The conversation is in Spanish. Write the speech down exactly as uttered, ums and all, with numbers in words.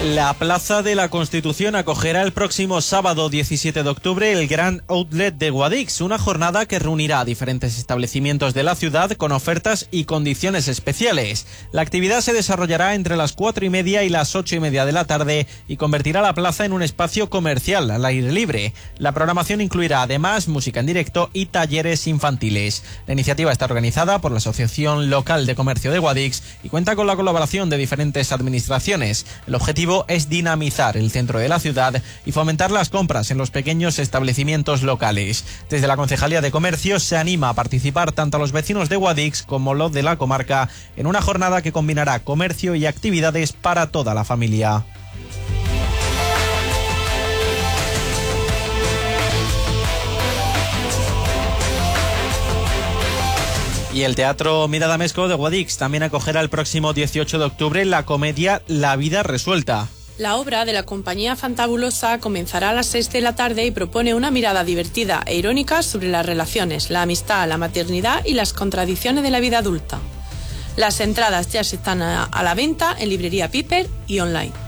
La Plaza de la Constitución acogerá el próximo sábado diecisiete de octubre el Gran Outlet de Guadix, una jornada que reunirá a diferentes establecimientos de la ciudad con ofertas y condiciones especiales. La actividad se desarrollará entre las cuatro y media y las ocho y media de la tarde y convertirá la plaza en un espacio comercial al aire libre. La programación incluirá además música en directo y talleres infantiles. La iniciativa está organizada por la Asociación Local de Comercio de Guadix y cuenta con la colaboración de diferentes administraciones. El objetivo es dinamizar el centro de la ciudad y fomentar las compras en los pequeños establecimientos locales. Desde la Concejalía de Comercio se anima a participar tanto a los vecinos de Guadix como los de la comarca en una jornada que combinará comercio y actividades para toda la familia. Y el Teatro Mirada Mesco de Guadix también acogerá el próximo dieciocho de octubre la comedia La vida resuelta. La obra de la compañía Fantabulosa comenzará a las seis de la tarde y propone una mirada divertida e irónica sobre las relaciones, la amistad, la maternidad y las contradicciones de la vida adulta. Las entradas ya se están a la venta en librería Piper y online.